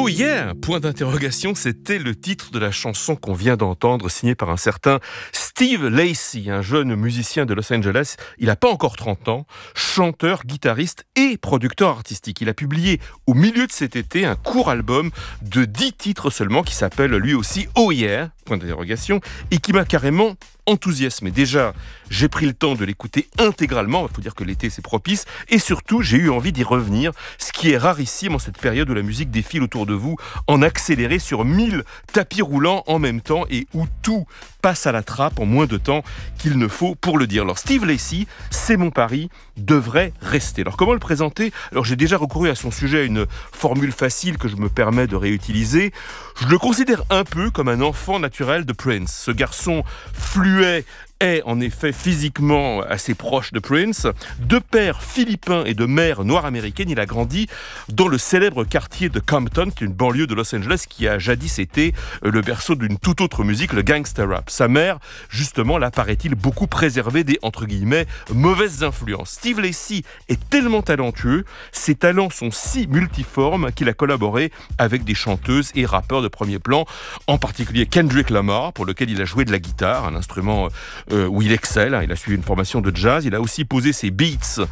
Oh yeah! Point d'interrogation, c'était le titre de la chanson qu'on vient d'entendre, signée par un certain Steve Lacy, un jeune musicien de Los Angeles. Il n'a pas encore 30 ans, chanteur, guitariste et producteur artistique. Il a publié au milieu de cet été un court album de 10 titres seulement qui s'appelle lui aussi Oh yeah! Point d'interrogation, et qui m'a carrément enthousiasmé. Déjà, j'ai pris le temps de l'écouter intégralement, il faut dire que l'été c'est propice, et surtout j'ai eu envie d'y revenir, ce qui est rarissime en cette période où la musique défile autour de vous en accéléré sur 1000 tapis roulants en même temps et où tout passe à la trappe en moins de temps qu'il ne faut pour le dire. Alors Steve Lacy, c'est mon pari, devrait rester. Alors comment le présenter? Alors j'ai déjà recouru à son sujet à une formule facile que je me permets de réutiliser. Je le considère un peu comme un enfant naturel de Prince. Ce garçon fluet est en effet physiquement assez proche de Prince. De père philippin et de mère noire américaine, il a grandi dans le célèbre quartier de Compton, qui est une banlieue de Los Angeles qui a jadis été le berceau d'une toute autre musique, le gangster rap. Sa mère, justement, là, paraît-il, beaucoup préservée des, entre guillemets, mauvaises influences. Steve Lacy est tellement talentueux, ses talents sont si multiformes qu'il a collaboré avec des chanteuses et rappeurs de premier plan, en particulier Kendrick Lamar, pour lequel il a joué de la guitare, un instrument où il excelle. Il a suivi une formation de jazz. Il a aussi posé ses beats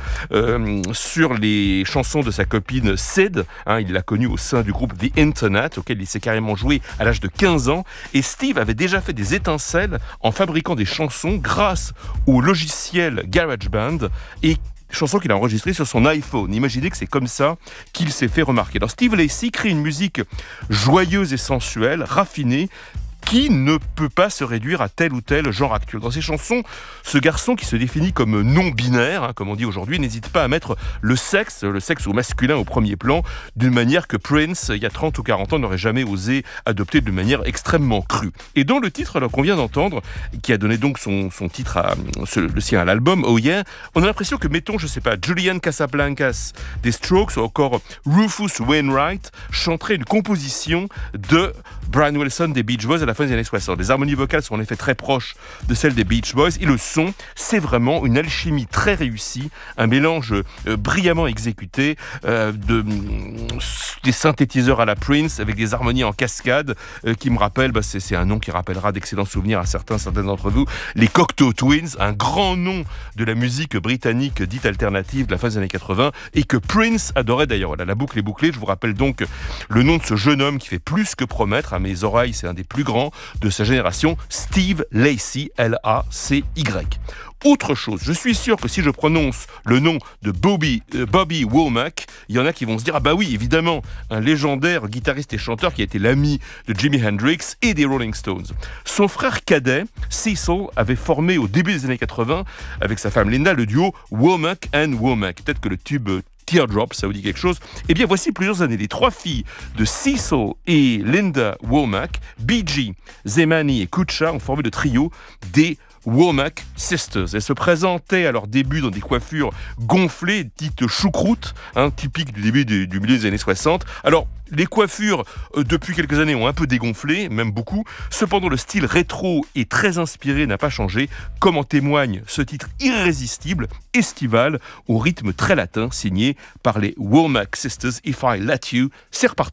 sur les chansons de sa copine Sid. Il l'a connue au sein du groupe The Internet, auquel il s'est carrément joué à l'âge de 15 ans. Et Steve avait déjà fait des étincelles en fabriquant des chansons grâce au logiciel GarageBand et chanson qu'il a enregistrée sur son iPhone. Imaginez que c'est comme ça qu'il s'est fait remarquer. Alors Steve Lacy crée une musique joyeuse et sensuelle, raffinée, qui ne peut pas se réduire à tel ou tel genre actuel. Dans ses chansons, ce garçon qui se définit comme non-binaire, comme on dit aujourd'hui, n'hésite pas à mettre le sexe au masculin au premier plan, d'une manière que Prince, il y a 30 ou 40 ans, n'aurait jamais osé adopter d'une manière extrêmement crue. Et dans le titre qu'on vient d'entendre, qui a donné donc son titre le sien à l'album, Oh Yeah, on a l'impression que, mettons, je sais pas, Julian Casablancas des Strokes ou encore Rufus Wainwright chanteraient une composition de Brian Wilson des Beach Boys à la fin des années 60. Les harmonies vocales sont en effet très proches de celles des Beach Boys et le son, c'est vraiment une alchimie très réussie, un mélange brillamment exécuté des synthétiseurs à la Prince avec des harmonies en cascade qui me rappellent, c'est un nom qui rappellera d'excellents souvenirs à certaines d'entre vous, les Cocteau Twins, un grand nom de la musique britannique dite alternative de la fin des années 80 et que Prince adorait d'ailleurs. Voilà, la boucle est bouclée. Je vous rappelle donc le nom de ce jeune homme qui fait plus que promettre. À mes oreilles, c'est un des plus grands de sa génération, Steve Lacy, L-A-C-Y. Autre chose, je suis sûr que si je prononce le nom de Bobby Womack, il y en a qui vont se dire « Ah bah oui, évidemment, un légendaire guitariste et chanteur qui a été l'ami de Jimi Hendrix et des Rolling Stones. » Son frère cadet, Cecil, avait formé au début des années 80, avec sa femme Linda, le duo Womack and Womack. Peut-être que le tube Teardrop, ça vous dit quelque chose? Eh bien, voici plusieurs années. Les trois filles de Cecil et Linda Womack, Bee-Gee, Zemani et Kucha, ont formé le trio des Womack Sisters. Elles se présentaient à leur début dans des coiffures gonflées, dites choucroute, typiques du début du milieu des années 60. Alors, les coiffures, depuis quelques années, ont un peu dégonflé, même beaucoup. Cependant, le style rétro et très inspiré n'a pas changé, comme en témoigne ce titre irrésistible, estival, au rythme très latin, signé par les Womack Sisters, If I Let You. C'est reparti.